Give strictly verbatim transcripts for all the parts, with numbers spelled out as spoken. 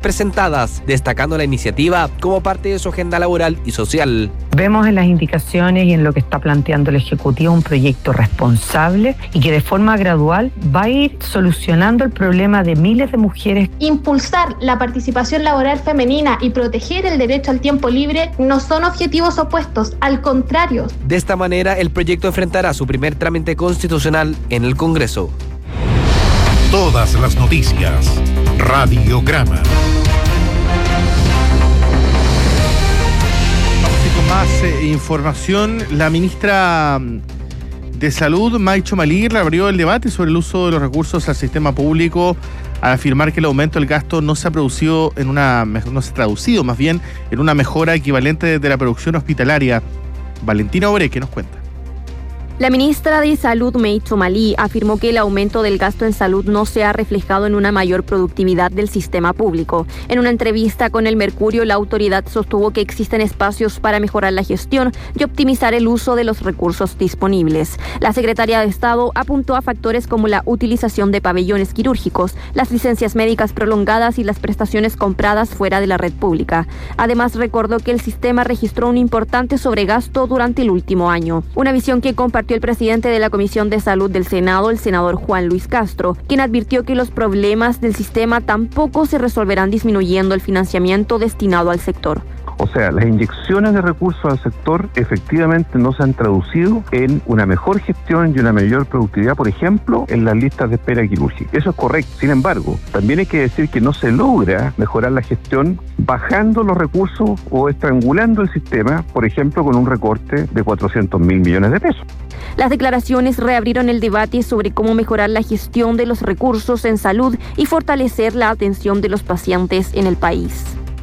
presentadas, destacando la iniciativa como parte de su agenda laboral y social. Vemos en las indicaciones y en lo que está planteando el Ejecutivo un proyecto responsable y que de forma gradual va a ir solucionando el problema de miles de mujeres. Impulsar la participación laboral femenina y proteger el derecho al tiempo libre no son objetivos opuestos, al contrario. De esta manera, el proyecto enfrentará su primer trámite constitucional en el Congreso. Todas las noticias. Radiograma. Más eh, información. La ministra de Salud, Maicho Malí, reabrió el debate sobre el uso de los recursos al sistema público al afirmar que el aumento del gasto no se ha producido en una no se ha traducido más bien en una mejora equivalente de la producción hospitalaria. Valentina Obre, ¿qué nos cuenta? La ministra de Salud, Maicho Malí, afirmó que el aumento del gasto en salud no se ha reflejado en una mayor productividad del sistema público. En una entrevista con El Mercurio, la autoridad sostuvo que existen espacios para mejorar la gestión y optimizar el uso de los recursos disponibles. La secretaria de Estado apuntó a factores como la utilización de pabellones quirúrgicos, las licencias médicas prolongadas y las prestaciones compradas fuera de la red pública. Además, recordó que el sistema registró un importante sobregasto durante el último año. Una visión que compartió el presidente de la Comisión de Salud del Senado, el senador Juan Luis Castro, quien advirtió que los problemas del sistema tampoco se resolverán disminuyendo el financiamiento destinado al sector. O sea, las inyecciones de recursos al sector efectivamente no se han traducido en una mejor gestión y una mayor productividad, por ejemplo, en las listas de espera quirúrgica. Eso es correcto. Sin embargo, también hay que decir que no se logra mejorar la gestión bajando los recursos o estrangulando el sistema, por ejemplo, con un recorte de cuatrocientos mil millones de pesos. Las declaraciones reabrieron el debate sobre cómo mejorar la gestión de los recursos en salud y fortalecer la atención de los pacientes en el país.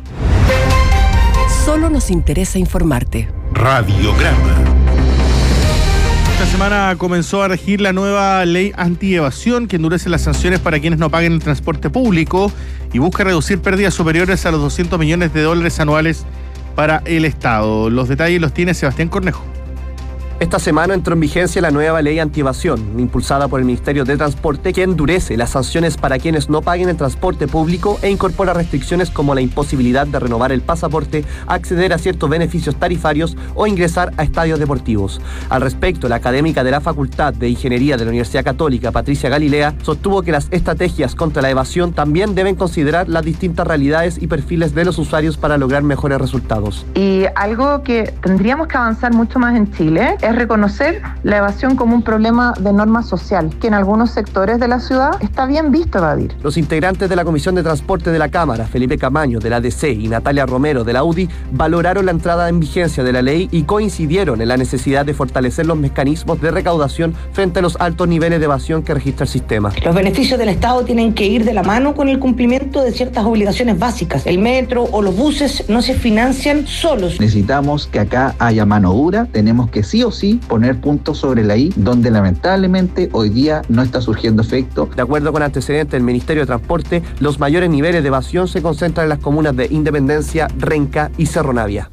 Solo nos interesa informarte. Radiograma. Esta semana comenzó a regir la nueva ley anti-evasión que endurece las sanciones para quienes no paguen el transporte público y busca reducir pérdidas superiores a los doscientos millones de dólares anuales para el Estado. Los detalles los tiene Sebastián Cornejo. Esta semana entró en vigencia la nueva ley anti-evasión, impulsada por el Ministerio de Transporte, que endurece las sanciones para quienes no paguen el transporte público e incorpora restricciones como la imposibilidad de renovar el pasaporte, acceder a ciertos beneficios tarifarios o ingresar a estadios deportivos. Al respecto, la académica de la Facultad de Ingeniería de la Universidad Católica, Patricia Galilea, sostuvo que las estrategias contra la evasión también deben considerar las distintas realidades y perfiles de los usuarios para lograr mejores resultados. Y algo que tendríamos que avanzar mucho más en Chile es reconocer la evasión como un problema de norma social, que en algunos sectores de la ciudad está bien visto evadir. Los integrantes de la Comisión de Transporte de la Cámara, Felipe Camaño de la A D C y Natalia Romero de la U D I, valoraron la entrada en vigencia de la ley y coincidieron en la necesidad de fortalecer los mecanismos de recaudación frente a los altos niveles de evasión que registra el sistema. Los beneficios del Estado tienen que ir de la mano con el cumplimiento de ciertas obligaciones básicas. El metro o los buses no se financian solos. Necesitamos que acá haya mano dura, tenemos que sí o sí poner puntos sobre la I, donde lamentablemente hoy día no está surgiendo efecto. De acuerdo con antecedentes del Ministerio de Transporte, los mayores niveles de evasión se concentran en las comunas de Independencia, Renca y Cerro Navia.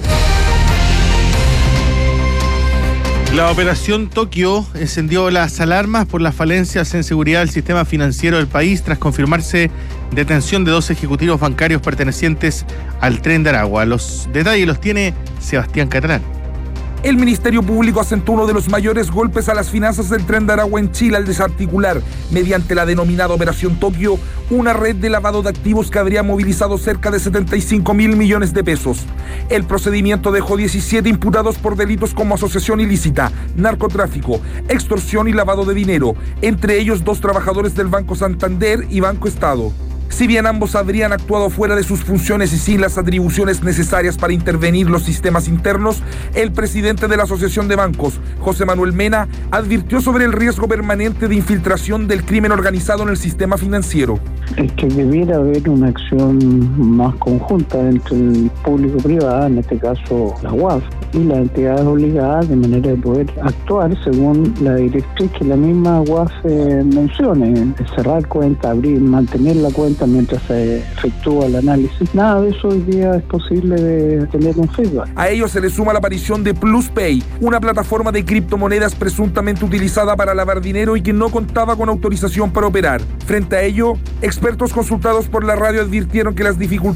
La operación Tokio encendió las alarmas por las falencias en seguridad del sistema financiero del país tras confirmarse detención de dos ejecutivos bancarios pertenecientes al Tren de Aragua. Los detalles los tiene Sebastián Catalán. El Ministerio Público asentó uno de los mayores golpes a las finanzas del Tren de Aragua en Chile al desarticular, mediante la denominada Operación Tokio, una red de lavado de activos que habría movilizado cerca de setenta y cinco mil millones de pesos. El procedimiento dejó diecisiete imputados por delitos como asociación ilícita, narcotráfico, extorsión y lavado de dinero, entre ellos dos trabajadores del Banco Santander y Banco Estado. Si bien ambos habrían actuado fuera de sus funciones y sin las atribuciones necesarias para intervenir los sistemas internos, el presidente de la Asociación de Bancos, José Manuel Mena, advirtió sobre el riesgo permanente de infiltración del crimen organizado en el sistema financiero. Es que debiera haber una acción más conjunta entre el público-privado, en este caso la U A F, y las entidades obligadas de manera de poder actuar según la directriz que la misma U A F mencione, cerrar cuenta, abrir, mantener la cuenta mientras se efectúa el análisis. Nada de eso hoy día es posible de tener un feedback. A ello se le suma la aparición de PlusPay, una plataforma de criptomonedas presuntamente utilizada para lavar dinero y que no contaba con autorización para operar. Frente a ello, expertos consultados por la radio advirtieron que las dificultades